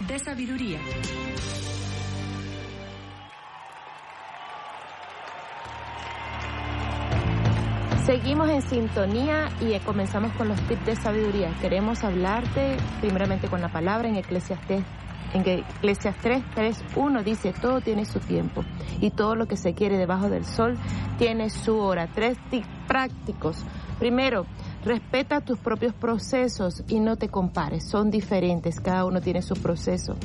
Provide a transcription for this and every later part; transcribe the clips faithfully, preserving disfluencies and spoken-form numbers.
de sabiduría. Seguimos en sintonía y comenzamos con los tips de sabiduría. Queremos hablarte primeramente con la palabra en Eclesiastés. En Eclesiastés tres uno dice, todo tiene su tiempo y todo lo que se quiere debajo del sol tiene su hora. Tres tips prácticos. Primero, respeta tus propios procesos y no te compares. Son diferentes, cada uno tiene su proceso.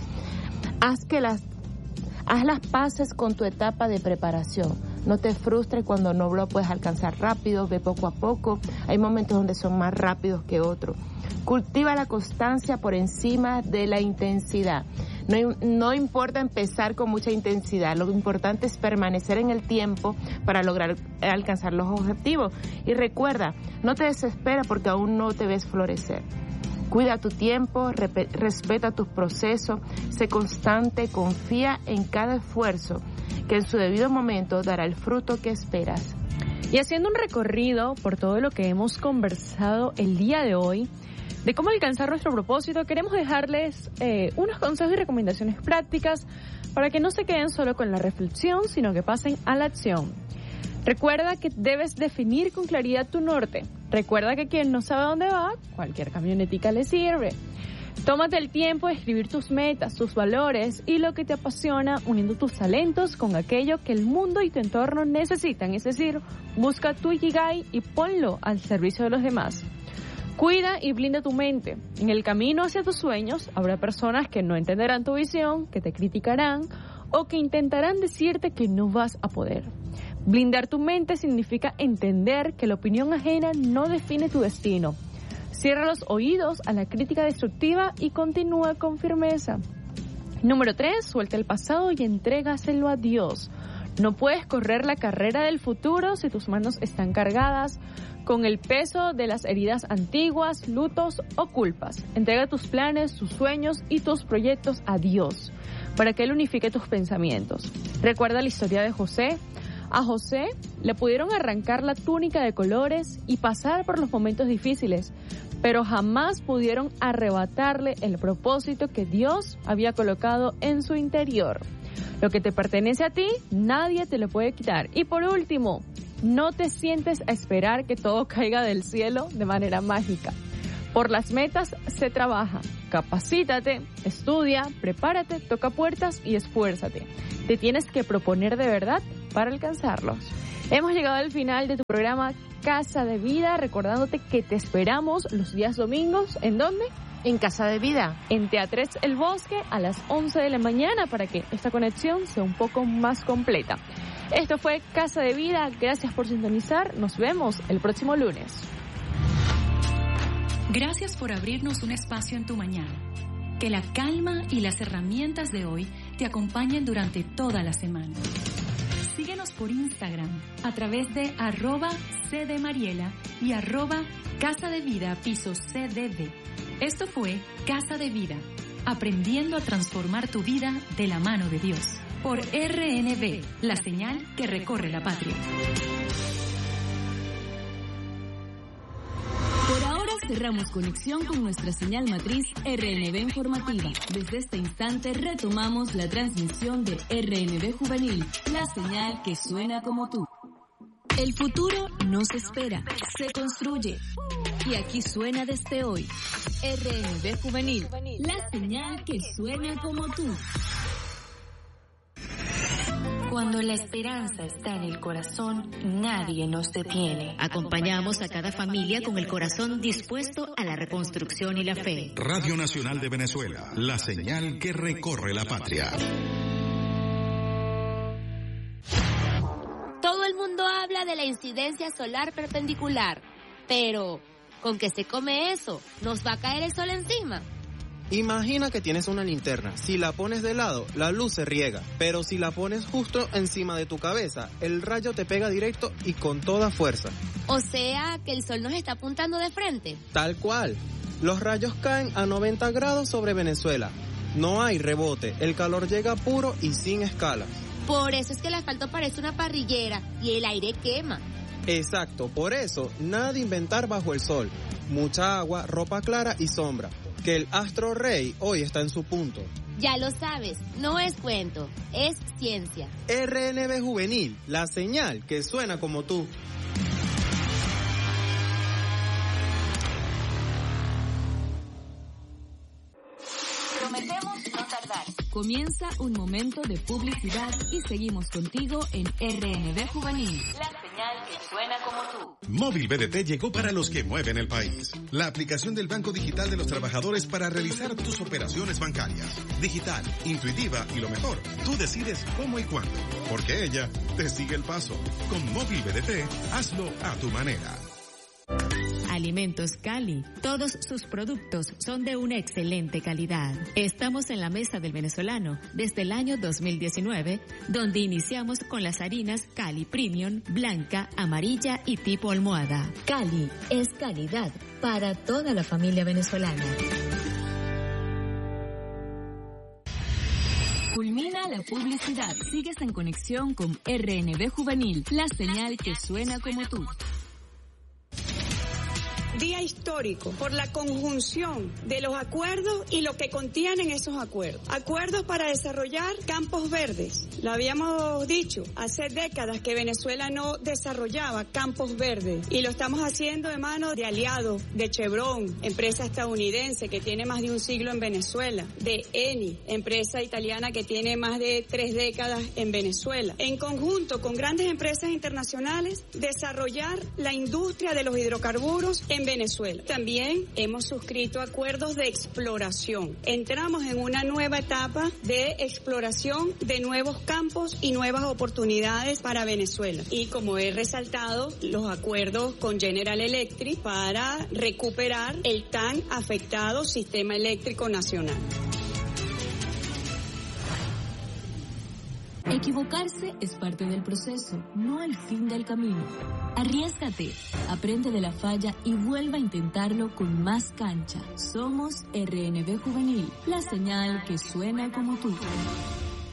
Haz que las, haz las paces con tu etapa de preparación. No te frustres cuando no lo puedes alcanzar rápido, ve poco a poco. Hay momentos donde son más rápidos que otros. Cultiva la constancia por encima de la intensidad. No, no importa empezar con mucha intensidad, lo importante es permanecer en el tiempo para lograr alcanzar los objetivos. Y recuerda, no te desesperes porque aún no te ves florecer. Cuida tu tiempo, rep- respeta tus procesos, sé constante, confía en cada esfuerzo, que en su debido momento dará el fruto que esperas. Y haciendo un recorrido por todo lo que hemos conversado el día de hoy, de cómo alcanzar nuestro propósito, queremos dejarles eh, unos consejos y recomendaciones prácticas para que no se queden solo con la reflexión, sino que pasen a la acción. Recuerda que debes definir con claridad tu norte. Recuerda que quien no sabe dónde va, cualquier camionetica le sirve. Tómate el tiempo de escribir tus metas, tus valores y lo que te apasiona, uniendo tus talentos con aquello que el mundo y tu entorno necesitan. Es decir, busca tu Ikigai y ponlo al servicio de los demás. Cuida y blinda tu mente. En el camino hacia tus sueños habrá personas que no entenderán tu visión, que te criticarán o que intentarán decirte que no vas a poder. Blindar tu mente significa entender que la opinión ajena no define tu destino. Cierra los oídos a la crítica destructiva y continúa con firmeza. Número tres, suelta el pasado y entrégaselo a Dios. No puedes correr la carrera del futuro si tus manos están cargadas con el peso de las heridas antiguas, lutos o culpas. Entrega tus planes, tus sueños y tus proyectos a Dios para que Él unifique tus pensamientos. Recuerda la historia de José. A José le pudieron arrancar la túnica de colores y pasar por los momentos difíciles, pero jamás pudieron arrebatarle el propósito que Dios había colocado en su interior. Lo que te pertenece a ti, nadie te lo puede quitar. Y por último, no te sientes a esperar que todo caiga del cielo de manera mágica. Por las metas se trabaja. Capacítate, estudia, prepárate, toca puertas y esfuérzate. Te tienes que proponer de verdad para alcanzarlos. Hemos llegado al final de tu programa Casa de Vida, recordándote que te esperamos los días domingos. ¿En dónde? En Casa de Vida. En Teatrets El Bosque a las once de la mañana para que esta conexión sea un poco más completa. Esto fue Casa de Vida. Gracias por sintonizar. Nos vemos el próximo lunes. Gracias por abrirnos un espacio en tu mañana. Que la calma y las herramientas de hoy te acompañen durante toda la semana. Síguenos por Instagram a través de arroba cdmariela y arroba Casa de Vida piso C D D. Esto fue Casa de Vida, aprendiendo a transformar tu vida de la mano de Dios. Por R N V, la señal que recorre la patria. Por ahora cerramos conexión con nuestra señal matriz R N V Informativa. Desde este instante retomamos la transmisión de R N V Juvenil, la señal que suena como tú. El futuro no se espera, se construye. Y aquí suena desde hoy. R N V Juvenil, la señal que suena como tú. Cuando la esperanza está en el corazón, nadie nos detiene. Acompañamos a cada familia con el corazón dispuesto a la reconstrucción y la fe. Radio Nacional de Venezuela, la señal que recorre la patria. Todo el mundo habla de la incidencia solar perpendicular, pero ¿con qué se come eso? ¿Nos va a caer el sol encima? Imagina que tienes una linterna. Si la pones de lado, la luz se riega. Pero si la pones justo encima de tu cabeza, el rayo te pega directo y con toda fuerza. O sea, que el sol nos está apuntando de frente. Tal cual. Los rayos caen a noventa grados sobre Venezuela. No hay rebote. El calor llega puro y sin escalas. Por eso es que el asfalto parece una parrillera y el aire quema. Exacto. Por eso, nada de inventar bajo el sol. Mucha agua, ropa clara y sombra. Que el astro rey hoy está en su punto. Ya lo sabes, no es cuento, es ciencia. R N B Juvenil, la señal que suena como tú. Prometemos no tardar. Comienza un momento de publicidad y seguimos contigo en R N B Juvenil. La señal que suena como tú. Móvil B D T llegó para los que mueven el país. La aplicación del Banco Digital de los Trabajadores para realizar tus operaciones bancarias. Digital, intuitiva y lo mejor, tú decides cómo y cuándo. Porque ella te sigue el paso. Con Móvil B D T, hazlo a tu manera. Alimentos Cali. Todos sus productos son de una excelente calidad. Estamos en la mesa del venezolano desde el año dos mil diecinueve, donde iniciamos con las harinas Cali Premium, blanca, amarilla y tipo almohada. Cali es calidad para toda la familia venezolana. Culmina la publicidad. Sigues en conexión con R N B Juvenil, la señal que suena como tú. Día histórico por la conjunción de los acuerdos y lo que contienen esos acuerdos. Acuerdos para desarrollar campos verdes. Lo habíamos dicho hace décadas que Venezuela no desarrollaba campos verdes y lo estamos haciendo de mano de aliados de Chevron, empresa estadounidense que tiene más de un siglo en Venezuela, de Eni, empresa italiana que tiene más de tres décadas en Venezuela. En conjunto con grandes empresas internacionales, desarrollar la industria de los hidrocarburos en Venezuela. También hemos suscrito acuerdos de exploración. Entramos en una nueva etapa de exploración de nuevos campos y nuevas oportunidades para Venezuela. Y como he resaltado, los acuerdos con General Electric para recuperar el tan afectado sistema eléctrico nacional. Equivocarse es parte del proceso, no el fin del camino. Arriésgate, aprende de la falla y vuelve a intentarlo con más cancha. Somos R N B Juvenil, la señal que suena como tú.